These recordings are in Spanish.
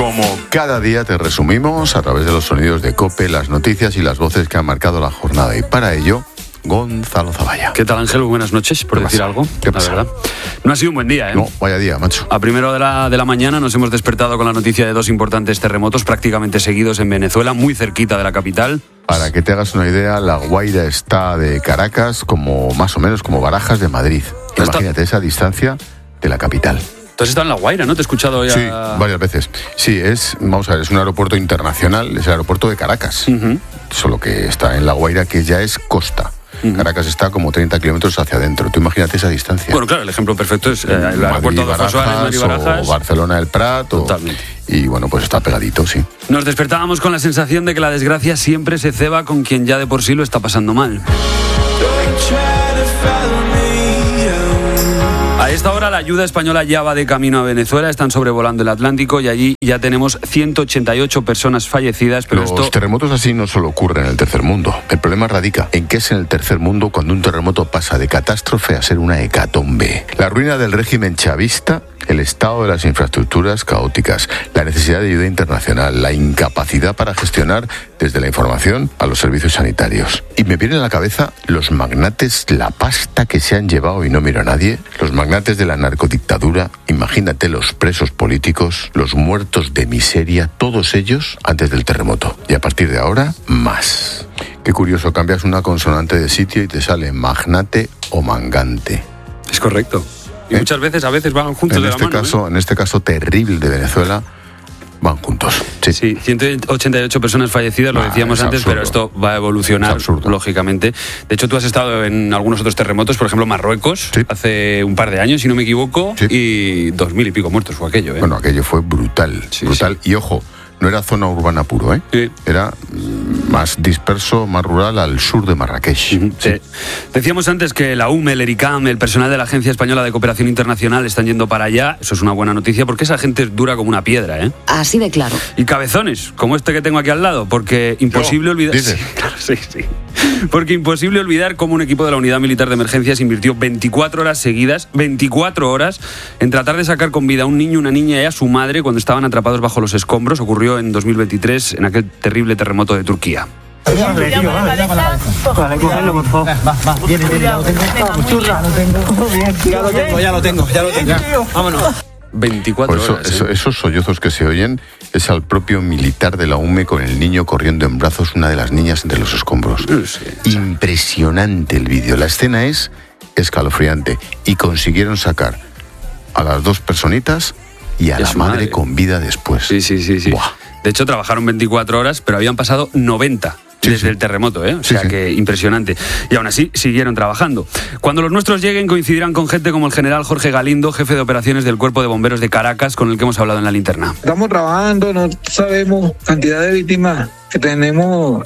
Como cada día te resumimos a través de los sonidos de COPE, las noticias y las voces que han marcado la jornada. Y para ello, Gonzalo Zavalla. ¿Qué tal, Ángel? Buenas noches, por decir algo. ¿Qué pasa? La verdad. No ha sido un buen día, ¿eh? No, vaya día, macho. A primera hora de la mañana nos hemos despertado con la noticia de 2 importantes terremotos prácticamente seguidos en Venezuela, muy cerquita de la capital. Para que te hagas una idea, La Guaira está de Caracas como más o menos como Barajas de Madrid. Imagínate esa distancia de la capital. Tú has estado en La Guaira, ¿no? ¿Te he escuchado ya? Sí, varias veces. Sí, es un aeropuerto internacional, es el aeropuerto de Caracas. Solo que está en La Guaira, que ya es costa. Caracas está como 30 kilómetros hacia adentro. Tú imagínate esa distancia. Bueno, claro, el ejemplo perfecto es el aeropuerto de Adolfo Suárez, Madrid-Barajas. O Barcelona del Prat. Totalmente. Y bueno, pues está pegadito, sí. Nos despertábamos con la sensación de que la desgracia siempre se ceba con quien ya de por sí lo está pasando mal. A esta hora la ayuda española ya va de camino a Venezuela, están sobrevolando el Atlántico y allí ya tenemos 188 personas fallecidas. Pero los terremotos así no solo ocurren en el tercer mundo. El problema radica en que es en el tercer mundo cuando un terremoto pasa de catástrofe a ser una hecatombe. La ruina del régimen chavista, el estado de las infraestructuras caóticas, la necesidad de ayuda internacional, la incapacidad para gestionar desde la información a los servicios sanitarios. Y me viene a la cabeza los magnates, la pasta que se han llevado y no miro a nadie, los magnates de la narcodictadura, imagínate los presos políticos, los muertos de miseria, todos ellos antes del terremoto. Y a partir de ahora, más. Qué curioso, cambias una consonante de sitio y te sale magnate o mangante. Es correcto. Y muchas veces, a veces van juntos de la mano. En este caso terrible de Venezuela, van juntos. Sí, 188 personas fallecidas, lo decíamos antes, absurdo. Pero esto va a evolucionar, lógicamente. De hecho, tú has estado en algunos otros terremotos, por ejemplo, Marruecos, hace un par de años, si no me equivoco, y 2000 y pico muertos fue aquello. Bueno, aquello fue brutal. Y ojo, no era zona urbana puro, era más disperso, más rural al sur de Marrakech. Decíamos antes que la UME, el ERICAM, el personal de la Agencia Española de Cooperación Internacional están yendo para allá. Eso es una buena noticia porque esa gente es dura como una piedra, ¿eh? Así de claro. Y cabezones, como este que tengo aquí al lado, porque imposible olvidar... ¿Dices? Sí, claro, sí. Porque imposible olvidar cómo un equipo de la Unidad Militar de Emergencias invirtió 24 horas seguidas, 24 horas, en tratar de sacar con vida a un niño, una niña y a su madre cuando estaban atrapados bajo los escombros. Ocurrió en 2023, en aquel terrible terremoto de Turquía. Vale, cógelo, por favor. Va, viene, ya lo tengo. Ya lo tengo. Vámonos. 24 horas. Esos sollozos que se oyen es al propio militar de la UME con el niño corriendo en brazos, una de las niñas entre los escombros. Impresionante el vídeo. La escena es escalofriante y consiguieron sacar a las 2 personitas y a la madre con vida después. Sí. Buah. De hecho, trabajaron 24 horas, pero habían pasado 90 desde el terremoto, ¿eh? O sea que impresionante. Y aún así, siguieron trabajando. Cuando los nuestros lleguen, coincidirán con gente como el general Jorge Galindo, jefe de operaciones del Cuerpo de Bomberos de Caracas, con el que hemos hablado en la linterna. Estamos trabajando, no sabemos cantidad de víctimas que tenemos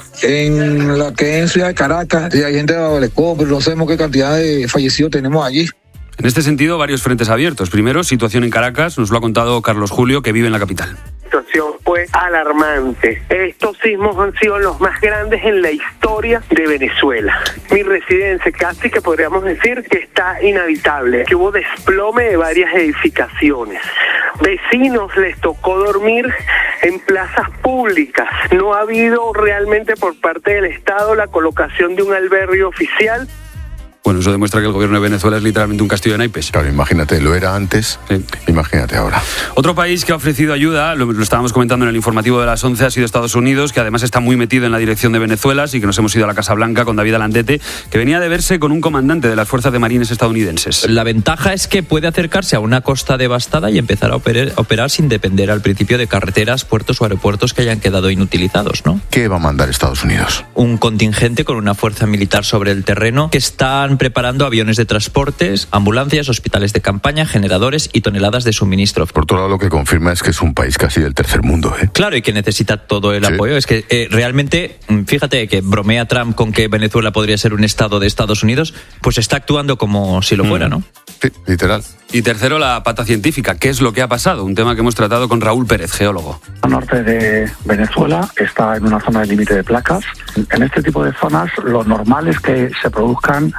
en la que es en Ciudad de Caracas. Y hay gente de Babalecó, pero no sabemos qué cantidad de fallecidos tenemos allí. En este sentido, varios frentes abiertos. Primero, situación en Caracas, nos lo ha contado Carlos Julio, que vive en la capital. La situación fue alarmante. Estos sismos han sido los más grandes en la historia de Venezuela. Mi residencia casi que podríamos decir que está inhabitable, que hubo desplome de varias edificaciones. Vecinos les tocó dormir en plazas públicas. No ha habido realmente por parte del Estado la colocación de un albergue oficial. Bueno, eso demuestra que el gobierno de Venezuela es literalmente un castillo de naipes. Claro, imagínate, lo era antes, imagínate ahora. Otro país que ha ofrecido ayuda, lo estábamos comentando en el informativo de las 11, ha sido Estados Unidos, que además está muy metido en la dirección de Venezuela, así que nos hemos ido a la Casa Blanca con David Alandete, que venía de verse con un comandante de las fuerzas de marines estadounidenses. La ventaja es que puede acercarse a una costa devastada y empezar a operar sin depender al principio de carreteras, puertos o aeropuertos que hayan quedado inutilizados, ¿no? ¿Qué va a mandar Estados Unidos? Un contingente con una fuerza militar sobre el terreno que están preparando aviones de transportes, ambulancias, hospitales de campaña, generadores y toneladas de suministro. Por otro lado, lo que confirma es que es un país casi del tercer mundo, ¿eh? Claro, y que necesita todo el apoyo. Es que realmente, fíjate que bromea Trump con que Venezuela podría ser un estado de Estados Unidos, pues está actuando como si lo fuera, ¿no? Sí, literal. Y tercero, la pata científica. ¿Qué es lo que ha pasado? Un tema que hemos tratado con Raúl Pérez, geólogo. Al norte de Venezuela está en una zona de límite de placas. En este tipo de zonas lo normal es que se produzcan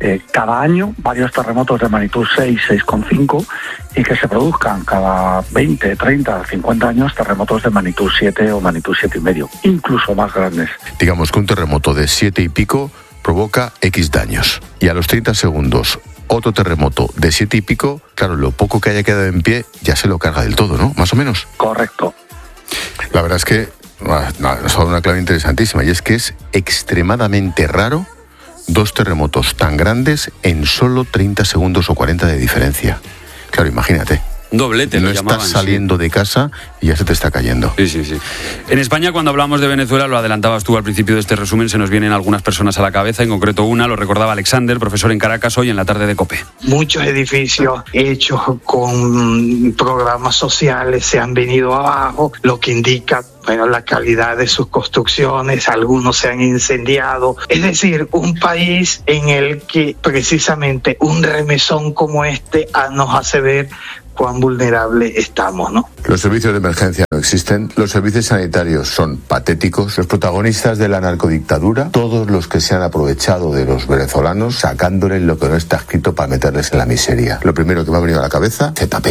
cada año varios terremotos de magnitud 6, 6,5 y que se produzcan cada 20, 30, 50 años terremotos de magnitud 7 o magnitud 7,5, incluso más grandes. Digamos que un terremoto de 7 y pico provoca X daños y a los 30 segundos otro terremoto de 7 y pico, claro, lo poco que haya quedado en pie ya se lo carga del todo, ¿no? Más o menos. Correcto. La verdad es que nos ha dado una clave interesantísima y es que es extremadamente raro 2 terremotos tan grandes en solo 30 segundos o 40 de diferencia. Claro, imagínate. Doblete, no lo llamaban, estás saliendo de casa y ya se te está cayendo. Sí. En España, cuando hablamos de Venezuela, lo adelantabas tú al principio de este resumen, se nos vienen algunas personas a la cabeza, en concreto una, lo recordaba Alexander, profesor en Caracas, hoy en la tarde de COPE. Muchos edificios hechos con programas sociales se han venido abajo, lo que indica la calidad de sus construcciones, algunos se han incendiado. Es decir, un país en el que precisamente un remesón como este nos hace ver cuán vulnerable estamos, ¿no? Los servicios de emergencia no existen, los servicios sanitarios son patéticos, los protagonistas de la narcodictadura, todos los que se han aprovechado de los venezolanos, sacándoles lo que no está escrito para meterles en la miseria. Lo primero que me ha venido a la cabeza, ZP.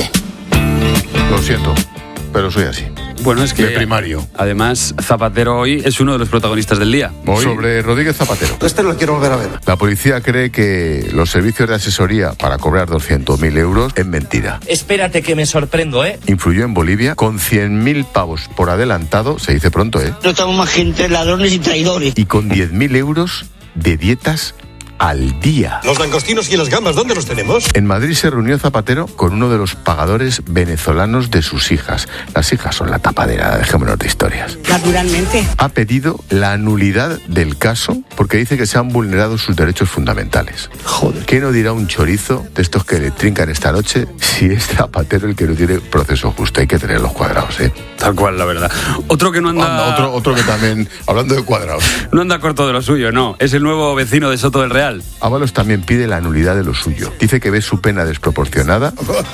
Lo siento, pero soy así. Bueno, es que de primario. Además, Zapatero hoy es uno de los protagonistas del día. Hoy, sobre Rodríguez Zapatero. Lo quiero volver a ver. La policía cree que los servicios de asesoría para cobrar 200.000 euros es mentira. Espérate que me sorprendo, ¿eh? Influyó en Bolivia con 100.000 pavos por adelantado, se dice pronto, ¿eh? No estamos más gente ladrones y traidores. Y con 10.000 euros de dietas al día. Los langostinos y las gambas, ¿dónde los tenemos? En Madrid se reunió Zapatero con uno de los pagadores venezolanos de sus hijas. Las hijas son la tapadera, dejémonos de historias. Naturalmente. Ha pedido la nulidad del caso porque dice que se han vulnerado sus derechos fundamentales. Joder. ¿Qué no dirá un chorizo de estos que le trincan esta noche si es Zapatero el que no tiene proceso justo? Hay que tener los cuadrados, ¿eh? Tal cual, la verdad. Otro que no anda... Otro que también, hablando de cuadrados. No anda corto de lo suyo, no. Es el nuevo vecino de Soto del Real. Ábalos también pide la nulidad de lo suyo. Dice que ve su pena desproporcionada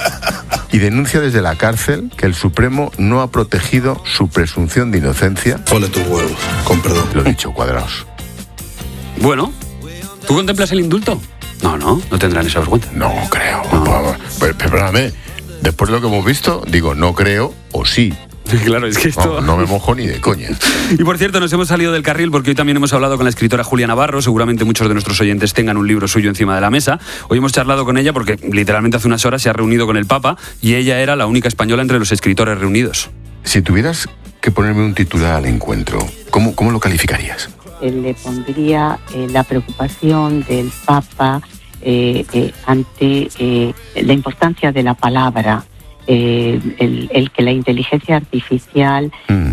y denuncia desde la cárcel que el Supremo no ha protegido su presunción de inocencia. Ponle tus huevos, con perdón. Lo dicho, cuadrados. Bueno, ¿tú contemplas el indulto? No tendrán esa vergüenza. No creo. No. Perdóname, después de lo que hemos visto, digo, no creo o sí. Claro, es que esto... No me mojo ni de coña. Y por cierto, nos hemos salido del carril porque hoy también hemos hablado con la escritora Julia Navarro. Seguramente muchos de nuestros oyentes tengan un libro suyo encima de la mesa. Hoy hemos charlado con ella porque literalmente hace unas horas se ha reunido con el Papa y ella era la única española entre los escritores reunidos. Si tuvieras que ponerme un titular al encuentro, ¿cómo lo calificarías? Le pondría la preocupación del Papa ante la importancia de la palabra. El que la inteligencia artificial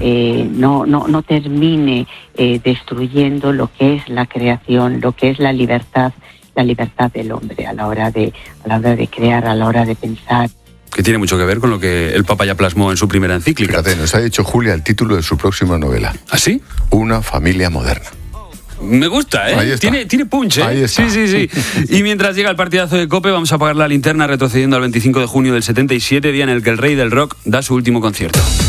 no termine destruyendo lo que es la creación, lo que es la libertad del hombre a la hora de crear, a la hora de pensar. Que tiene mucho que ver con lo que el Papa ya plasmó en su primera encíclica. Fíjate, nos ha dicho Julia el título de su próxima novela. ¿Ah, sí? Una familia moderna. Me gusta, ¿eh? Ahí está. Tiene punch, ¿eh? Ahí está. Sí. Y mientras llega el partidazo de COPE, vamos a apagar la linterna retrocediendo al 25 de junio del 77, día en el que el rey del rock da su último concierto.